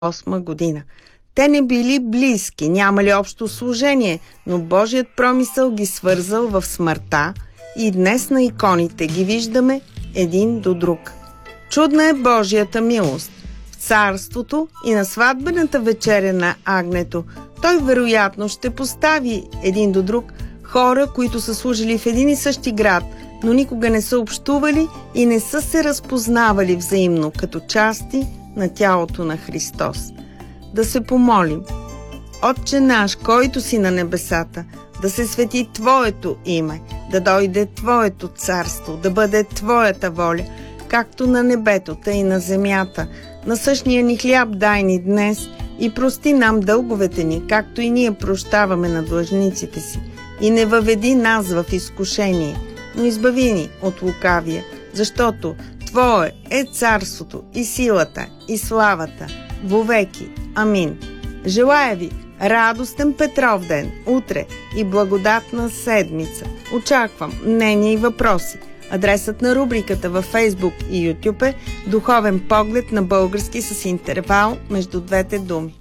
2008 година. Те не били близки, нямали общо служение, но Божият промисъл ги свързал в смъртта и днес на иконите ги виждаме един до друг. Чудна е Божията милост. В царството и на сватбената вечеря на Агнето той вероятно ще постави един до друг хора, които са служили в един и същи град, но никога не са общували и не са се разпознавали взаимно като части на тялото на Христос. Да се помолим. Отче наш, който си на небесата, да се свети Твоето име, да дойде Твоето царство, да бъде Твоята воля, както на небето, тъй и на земята. Насъщния ни хляб дай ни днес и прости нам дълговете ни, както и ние прощаваме на длъжниците си. И не въведи нас в изкушение, но избави ни от лукавия, защото Твое е царството и силата и славата вовеки. Амин. Желая ви радостен Петров ден, утре и благодатна седмица. Очаквам мнения и въпроси. Адресът на рубриката във Facebook и YouTube е Духовен поглед на български с интервал между двете думи.